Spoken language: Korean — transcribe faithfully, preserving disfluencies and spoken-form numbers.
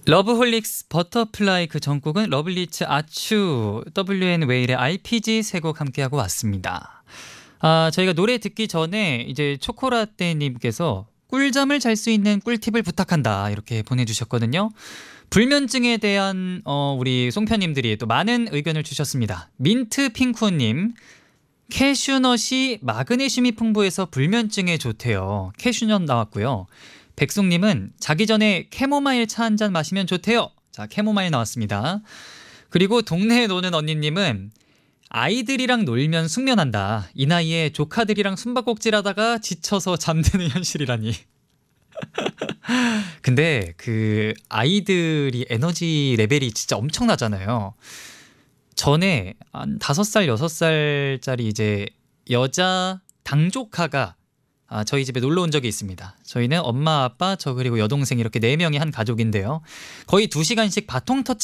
러브홀릭스 버터플라이 그 전곡은 러블리츠 아츄 더블유엔 웨일의 알피지 세 곡 함께하고 왔습니다. 아, 저희가 노래 듣기 전에 이제 초코라떼님께서 꿀잠을 잘 수 있는 꿀팁을 부탁한다 이렇게 보내주셨거든요. 불면증에 대한 어, 우리 송편님들이 또 많은 의견을 주셨습니다. 민트핑크님, 캐슈넛이 마그네슘이 풍부해서 불면증에 좋대요. 캐슈넛 나왔고요. 백숙님은 자기 전에 캐모마일 차 한 잔 마시면 좋대요. 자, 캐모마일 나왔습니다. 그리고 동네에 노는 언니님은 아이들이랑 놀면 숙면한다. 이 나이에 조카들이랑 숨바꼭질하다가 지쳐서 잠드는 현실이라니. 근데 그 아이들이 에너지 레벨이 진짜 엄청나잖아요. 전에 한 다섯 살, 여섯 살짜리 이제 여자 당조카가 아, 저희 집에 놀러 온 적이 있습니다. 저희는 엄마, 아빠, 저 그리고 여동생 이렇게 네 명이 한 가족인데요. 거의 두 시간씩 바통 터치